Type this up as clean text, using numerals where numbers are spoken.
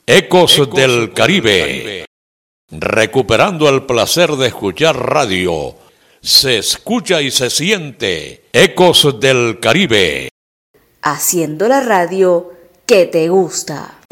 Ecos del Caribe. Recuperando el placer de escuchar radio. Se escucha y se siente. Ecos del Caribe. Haciendo la radio que te gusta.